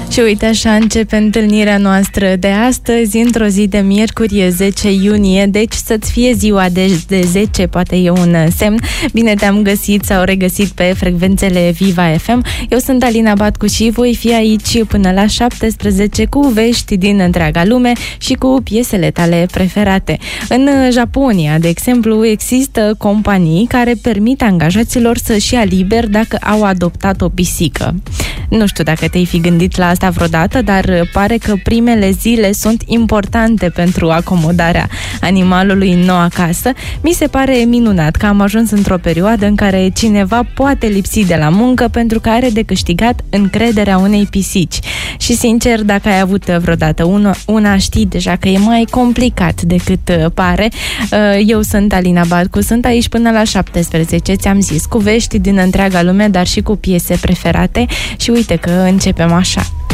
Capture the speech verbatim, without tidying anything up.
Și uite, așa începe întâlnirea noastră de astăzi, într-o zi de miercuri, zece iunie, deci să-ți fie ziua de, de zece, poate e un semn. Bine te-am găsit sau regăsit pe frecvențele Viva F M. Eu sunt Alina Batcu și voi fi aici până la șaptesprezece cu vești din întreaga lume și cu piesele tale preferate. În Japonia, de exemplu, există companii care permit angajaților să-și ia liber dacă au adoptat o pisică. Nu știu dacă te-ai fi gândit la asta vreodată, dar pare că primele zile sunt importante pentru acomodarea animalului în noua casă. Mi se pare minunat că am ajuns într-o perioadă în care cineva poate lipsi de la muncă pentru că are de câștigat încrederea unei pisici. Și sincer, dacă ai avut vreodată una, una știi deja că e mai complicat decât pare. Eu sunt Alina Batcu, sunt aici până la șaptesprezece, ți-am zis, cu vești din întreaga lume, dar și cu piese preferate. Și uite că începem așa.